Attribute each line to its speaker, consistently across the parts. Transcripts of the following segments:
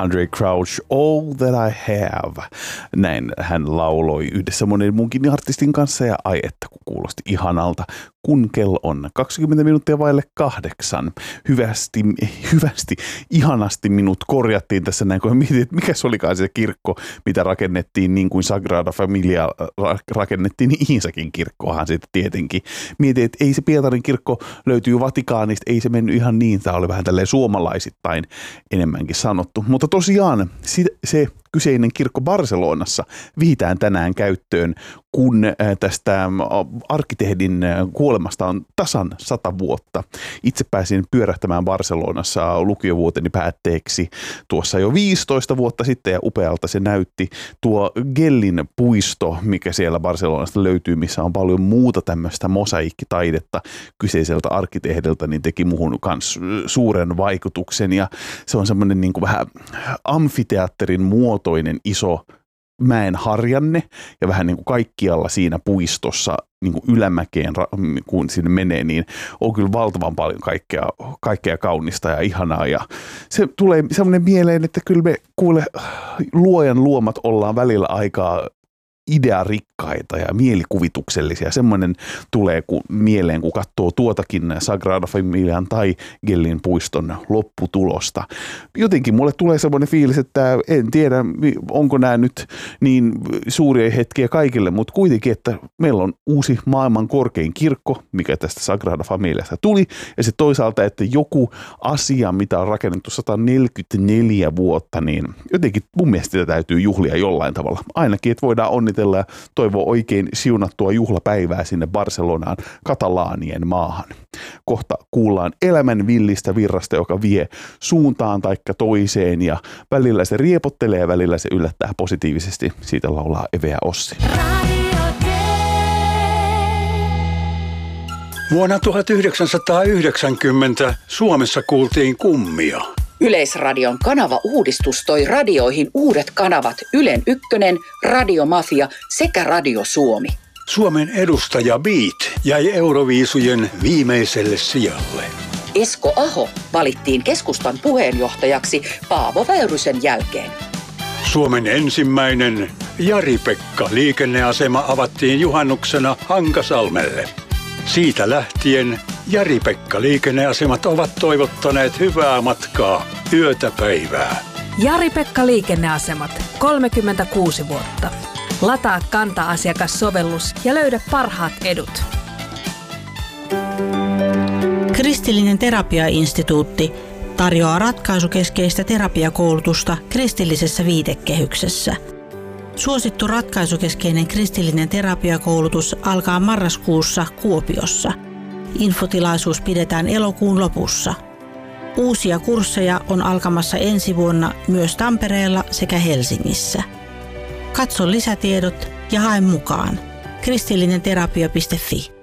Speaker 1: Andraé Crouch, All That I Have. Näin hän lauloi yhdessä monen muunkin artistin kanssa ja ai että kun kuulosti ihanalta. Kun kello on 20 minuuttia vaille 8. Hyvästi, ihanasti minut korjattiin tässä näin, kun mietin, että mikä se olikaan se kirkko, mitä rakennettiin niin kuin Sagrada Familia rakennettiin, niin Iisakin kirkkoahan sitten tietenkin. Mietin, että ei se Pietarin kirkko löytyy Vatikaanista, ei se mennyt ihan niin, tämä oli vähän tälleen suomalaisittain enemmänkin sanottu. Mutta tosiaan se kyseinen kirkko Barcelonassa vihitään tänään käyttöön, kun tästä arkkitehdin kuolemasta on tasan 100 vuotta. Itse pääsin pyörähtämään Barcelonassa lukiovuoteni päätteeksi tuossa jo 15 vuotta sitten ja upealta se näytti. Tuo Gellin puisto, mikä siellä Barcelonasta löytyy, missä on paljon muuta tämmöistä mosaiikkitaidetta kyseiseltä arkkitehdiltä, niin teki muhun kans suuren vaikutuksen ja se on semmoinen niin kuin vähän amfiteatterin muotoinen iso mäen harjanne ja vähän niin kuin kaikkialla siinä puistossa niin kuin ylämäkeen, kun sinne menee, niin on kyllä valtavan paljon kaikkea kaunista ja ihanaa. Ja se tulee semmoinen mieleen, että kyllä me kuule luojan luomat ollaan välillä aikaa idearikkaita ja mielikuvituksellisia. Semmoinen tulee mieleen, kun katsoo tuotakin Sagrada Familian tai Gellin puiston lopputulosta. Jotenkin mulle tulee semmoinen fiilis, että en tiedä, onko nämä nyt niin suuria hetkiä kaikille, mutta kuitenkin, että meillä on uusi maailman korkein kirkko, mikä tästä Sagrada Familiasta tuli, ja se toisaalta, että joku asia, mitä on rakennettu 144 vuotta, niin jotenkin mun mielestä sitä täytyy juhlia jollain tavalla. Ainakin, että voidaan onnitella ja toivoo oikein siunattua juhlapäivää sinne Barcelonaan, Katalaanien maahan. Kohta kuullaan elämän villistä virrasta, joka vie suuntaan taikka toiseen ja välillä se riepottelee ja välillä se yllättää positiivisesti. Siitä laulaa Eve ja Ossi.
Speaker 2: Vuonna 1990 Suomessa kuultiin kummia.
Speaker 3: Yleisradion kanavauudistus toi radioihin uudet kanavat Ylen Ykkönen, Radiomafia sekä Radio Suomi.
Speaker 2: Suomen edustaja Beat jäi Euroviisujen viimeiselle sijalle.
Speaker 3: Esko Aho valittiin keskustan puheenjohtajaksi Paavo Väyrysen jälkeen.
Speaker 2: Suomen ensimmäinen Jari-Pekka liikenneasema avattiin juhannuksena Hankasalmelle. Siitä lähtien Jari-Pekka liikenneasemat ovat toivottaneet hyvää matkaa yötä päivää.
Speaker 4: Jari-Pekka liikenneasemat, 36 vuotta. Lataa Kanta-asiakassovellus ja löydä parhaat edut.
Speaker 5: Kristillinen terapiainstituutti tarjoaa ratkaisukeskeistä terapiakoulutusta kristillisessä viitekehyksessä. Suosittu ratkaisukeskeinen kristillinen terapiakoulutus alkaa marraskuussa Kuopiossa. Infotilaisuus pidetään elokuun lopussa. Uusia kursseja on alkamassa ensi vuonna myös Tampereella sekä Helsingissä. Katso lisätiedot ja hae mukaan. kristillinenterapia.fi.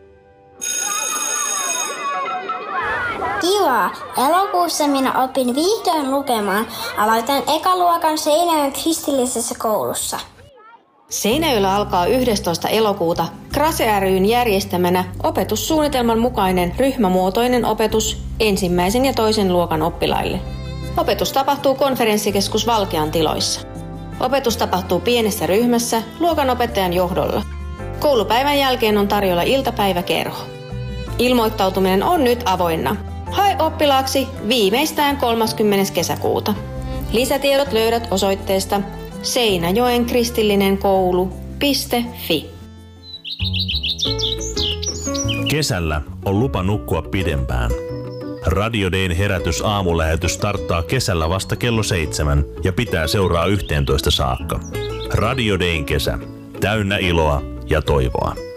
Speaker 6: Kiva! Elokuussa minä opin vihdoin lukemaan. Aloitan ekaluokan Seinäjoen kristillisessä koulussa.
Speaker 7: Seinäjoella alkaa 11. elokuuta Krase ry:n järjestämänä opetussuunnitelman mukainen ryhmämuotoinen opetus 1. ja 2. luokan oppilaille. Opetus tapahtuu konferenssikeskus Valkean tiloissa. Opetus tapahtuu pienessä ryhmässä luokanopettajan johdolla. Koulupäivän jälkeen on tarjolla iltapäiväkerho. Ilmoittautuminen on nyt avoinna. Hae oppilaaksi viimeistään 30. kesäkuuta. Lisätiedot löydät osoitteesta Seinäjoen kristillinen koulu.fi.
Speaker 8: Kesällä on lupa nukkua pidempään. Radio Dayn herätys aamulähetys starttaa kesällä vasta kello 7 ja pitää seuraa 11 saakka. Radio Dayn kesä. Täynnä iloa ja toivoa.